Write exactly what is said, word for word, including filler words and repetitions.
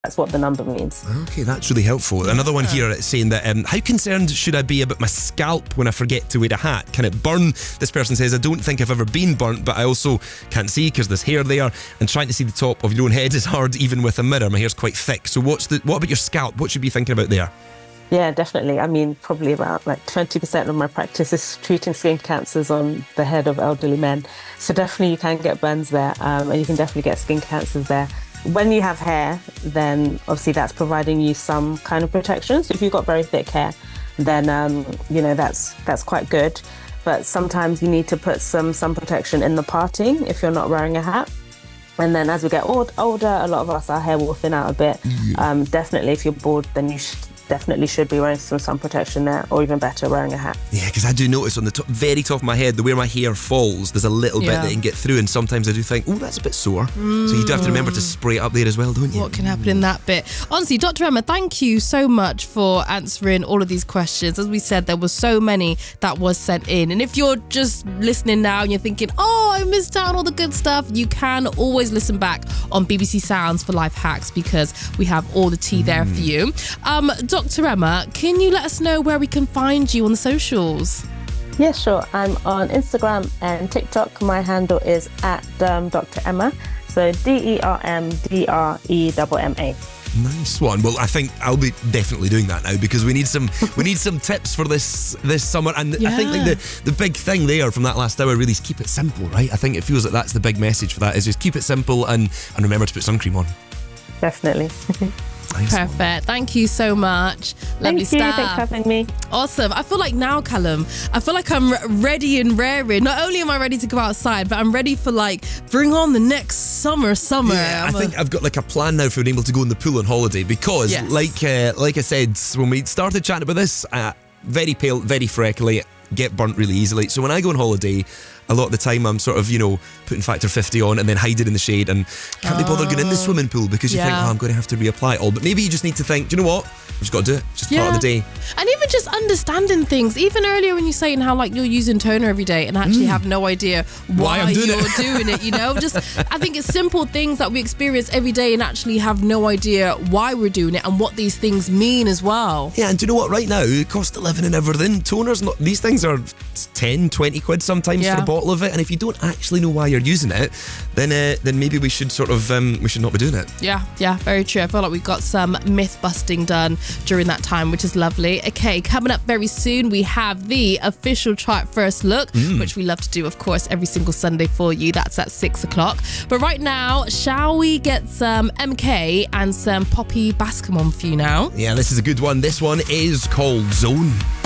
That's what the number means. Okay, that's really helpful. Yeah. Another one here saying that, um, how concerned should I be about my scalp when I forget to wear a hat? Can it burn? This person says, I don't think I've ever been burnt, but I also can't see because there's hair there, and trying to see the top of your own head is hard even with a mirror. My hair's quite thick. So what's the what about your scalp? What should you be thinking about there? Yeah, definitely. I mean, probably about like twenty percent of my practice is treating skin cancers on the head of elderly men. So definitely you can get burns there, um, and you can definitely get skin cancers there. When you have hair, then obviously that's providing you some kind of protection. So if you've got very thick hair, then um, you know that's that's quite good. But sometimes you need to put some sun protection in the parting if you're not wearing a hat. And then as we get old, older, a lot of us, our hair will thin out a bit. Yeah. Um, definitely, if you're bald, then you should definitely should be wearing some sun protection there, or even better, wearing a hat. Yeah, because I do notice on the top, very top of my head, the where my hair falls, there's a little yeah. bit that can get through, and sometimes I do think, oh, that's a bit sore. Mm. So you do have to remember to spray it up there as well, don't you? What can happen in that bit? Honestly, Doctor Emma, thank you so much for answering all of these questions. As we said, there were so many that was sent in, and if you're just listening now and you're thinking, oh, I missed out on all the good stuff, you can always listen back on B B C Sounds for life hacks, because we have all the tea mm. there for you. Um, Doctor Emma, can you let us know where we can find you on the socials? Yeah, sure. I'm on Instagram and TikTok. My handle is at um, Doctor Emma. So D E R M D R E M M A. Nice one. Well, I think I'll be definitely doing that now, because we need some we need some tips for this this summer. And yeah. I think like the, the big thing there from that last hour really is keep it simple, right? I think it feels like that's the big message for that, is just keep it simple and, and remember to put sun cream on. Definitely. Nice Perfect. One. Thank you so much. Lovely Thank you. stuff. Thanks for having me. Awesome. I feel like now, Callum, I feel like I'm ready and raring. Not only am I ready to go outside, but I'm ready for like bring on the next summer. Summer. Yeah, I'm I think a... I've got like a plan now for being able to go in the pool on holiday, because, yes. like uh, like I said when we started chatting about this, uh, very pale, very freckly, get burnt really easily. So when I go on holiday, a lot of the time I'm sort of, you know, putting factor fifty on and then hiding in the shade and can't oh. be bothered going in the swimming pool, because you yeah. think, oh, I'm going to have to reapply it all. But maybe you just need to think, do you know what? I've just got to do it. It's just yeah. part of the day. And even just understanding things. Even earlier when you're saying how like you're using toner every day and actually mm. have no idea why, why I'm doing you're it. doing it, you know? Just, I think it's simple things that we experience every day and actually have no idea why we're doing it and what these things mean as well. Yeah, and do you know what? Right now, cost of living and everything, toners, not, these things are ten, twenty quid sometimes yeah. for a bottle of it. And if you don't actually know why you're using it, then uh, then maybe we should sort of um, we should not be doing it. Yeah, yeah, very true. I feel like we've got some myth busting done during that time, which is lovely. Okay, coming up very soon, we have the official Chart First Look, mm. which we love to do, of course, every single Sunday for you. That's at six o'clock. But right now, shall we get some M K and some Poppy Bascom on for you now? Yeah, this is a good one. This one is called Zone.